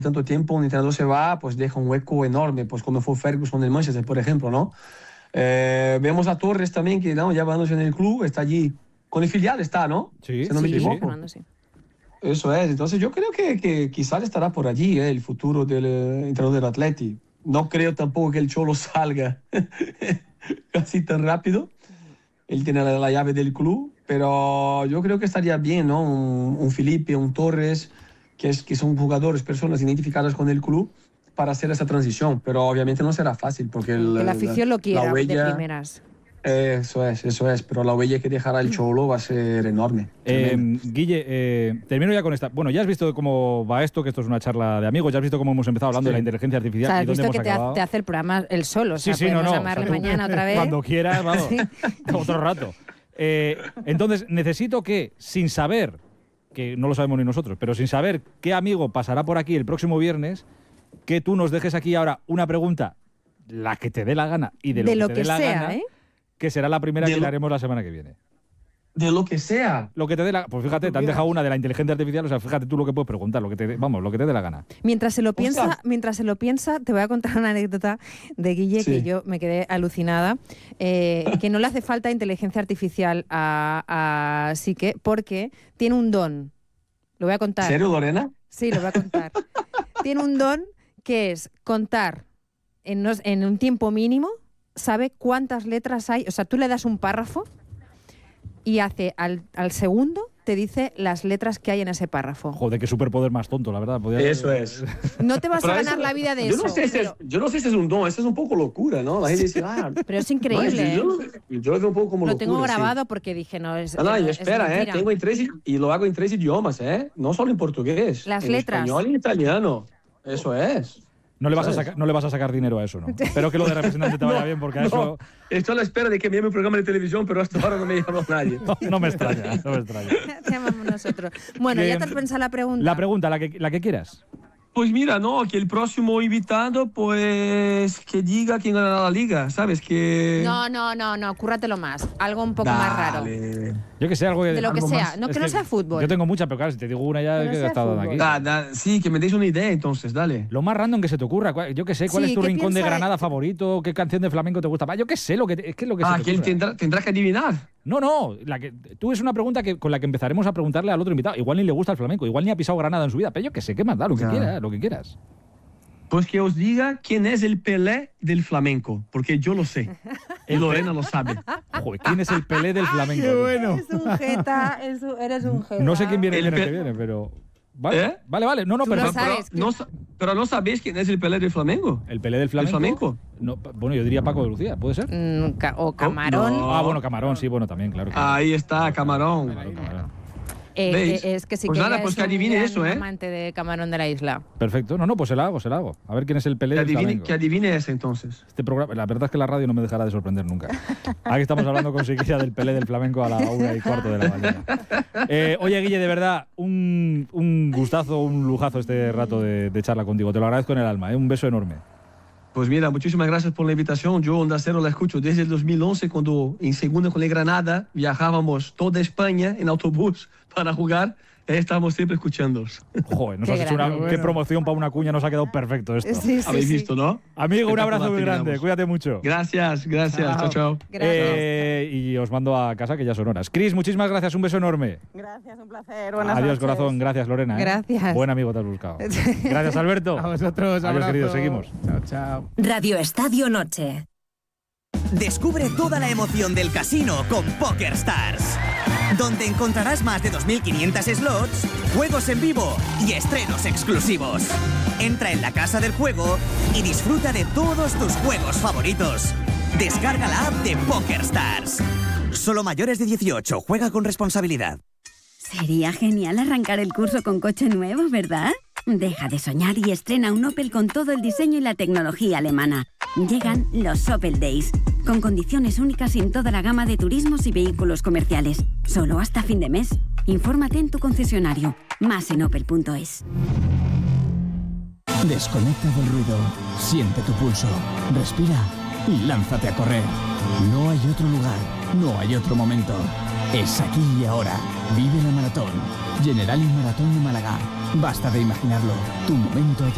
tanto tiempo un entrenador se va, pues deja un hueco enorme, pues como fue Ferguson en el Manchester, por ejemplo, ¿no? Vemos a Torres también, que ¿no? ya años en el club, está allí, con el filial está, ¿no? Sí, si no me equivoco. Sí. Eso es, entonces yo creo que quizás estará por allí el futuro del entrenador del Atleti. No creo tampoco que el Cholo salga así tan rápido. Él tiene la llave del club, pero yo creo que estaría bien, ¿no? Un Felipe, un Torres, que son jugadores, personas identificadas con el club para hacer esa transición, pero obviamente no será fácil porque que la afición lo quiera la huella, de primeras. Eso es, pero la huella que dejará el Cholo va a ser enorme. Guille, termino ya con esta. Bueno, ya has visto cómo va esto, que esto es una charla de amigos, ya has visto cómo hemos empezado hablando de la inteligencia artificial. O sea, has y dónde visto hemos que acabado. te hace el programa él solo. Sí, o sea, podemos llamarle mañana otra vez. Cuando quieras, vamos, otro rato. Entonces, necesito que, sin saber, que no lo sabemos ni nosotros, pero sin saber qué amigo pasará por aquí el próximo viernes, que tú nos dejes aquí ahora una pregunta, la que te dé la gana y de lo que te dé la gana, que será la primera que le haremos la semana que viene. De lo que sea. Lo que te dé la... Pues fíjate, te han dejado una de la inteligencia artificial, o sea, fíjate tú lo que puedes preguntar, lo que te dé la gana. Mientras se lo piensa, te voy a contar una anécdota de Guille que yo me quedé alucinada, que no le hace falta inteligencia artificial a Sique porque tiene un don. Lo voy a contar. ¿En serio, Lorena? Sí, lo voy a contar. Tiene un don que es contar en un tiempo mínimo, sabe cuántas letras hay. O sea, tú le das un párrafo y hace al segundo te dice las letras que hay en ese párrafo. Joder, qué superpoder más tonto, la verdad. Eso es. No te vas a ganar la vida de eso. Yo no sé si es un don, eso es un poco locura, ¿no? La gente dice, pero es increíble. Yo lo veo un poco como lo locura. Lo tengo grabado porque dije, no, es y espera, tengo y lo hago en 3 idiomas, no solo en portugués. Las en letras. Español y en italiano. Eso es. No le vas a sacar dinero a eso, ¿no? Espero que lo de representante te vaya bien, porque a eso... Estoy a la espera de que me llame un programa de televisión, pero hasta ahora no me llamó nadie. No me extraña. Te llamamos nosotros. Bueno, ¿ya te has pensado la pregunta? La pregunta, la que quieras. Pues mira, no, que el próximo invitado, pues, que diga quién ganará la liga, ¿sabes? Que... No, cúrratelo más. Algo un poco más raro. Yo que sé, algo de lo que sea. No, que no sea fútbol. Yo tengo mucha, pero claro, si te digo una ya que he estado aquí. Sí, que me deis una idea entonces, dale. Lo más random que se te ocurra. Yo que sé, ¿cuál es tu rincón de Granada favorito? ¿Qué canción de flamenco te gusta? Yo que sé, es que se te ocurra. Que él tendrá que adivinar. No, tú es una pregunta con la que empezaremos a preguntarle al otro invitado. Igual ni le gusta el flamenco, igual ni ha pisado Granada en su vida, pero yo que sé, ¿qué más da? Lo que quieras. Pues que os diga quién es el Pelé del flamenco, porque yo lo sé. Y Lorena lo sabe. Joder, ¿quién es el Pelé del flamenco? Qué bueno. Eres un jeta. No sé quién viene el año que viene, pero... Vale. No, pero no sabéis quién es el Pelé del flamenco. ¿El Pelé del flamenco? No, bueno, yo diría Paco de Lucía, ¿puede ser? O Camarón. No. Bueno, Camarón, sí, bueno, también, claro. Ahí está, Camarón. Es que sí que pues que adivine eso, amante de Camarón de la isla. Perfecto. No, pues se la hago. A ver quién es el Pelé del flamenco. Que adivine ese entonces. Este programa, la verdad es que la radio no me dejará de sorprender nunca. Aquí estamos hablando con Siquilla del Pelé del flamenco a la 1:15 de la mañana. Oye, Guille, de verdad, un gustazo, un lujazo este rato de charla contigo. Te lo agradezco en el alma, un beso enorme. Pues mira, muchísimas gracias por la invitación. Yo Onda Cero la escucho desde el 2011, cuando en segunda con el Granada viajábamos toda España en autobús para jugar. Estábamos siempre escuchándoos. Joder, nos has hecho qué promoción para una cuña, nos ha quedado perfecto esto. Habéis visto, ¿no? Amigo, un abrazo muy grande, cuídate mucho. Gracias, chao. Y os mando a casa, que ya son horas. Cris, muchísimas gracias, un beso enorme. Gracias, un placer. Buenas Adiós, noches. corazón, gracias, Lorena. Gracias. Buen amigo te has buscado. Gracias, Alberto. A vosotros, adiós, queridos, seguimos. Chao. Radio Estadio Noche. Descubre toda la emoción del casino con PokerStars, donde encontrarás más de 2.500 slots, juegos en vivo y estrenos exclusivos. Entra en la casa del juego y disfruta de todos tus juegos favoritos. Descarga la app de PokerStars. Solo mayores de 18, juega con responsabilidad. Sería genial arrancar el curso con coche nuevo, ¿verdad? Deja de soñar y estrena un Opel con todo el diseño y la tecnología alemana. Llegan los Opel Days, con condiciones únicas en toda la gama de turismos y vehículos comerciales. Solo hasta fin de mes. Infórmate en tu concesionario. Más en opel.es. Desconecta del ruido. Siente tu pulso. Respira y lánzate a correr. No hay otro lugar. No hay otro momento. Es aquí y ahora. Vive la maratón. Generali Maratón de Málaga. Basta de imaginarlo. Tu momento ha llegado.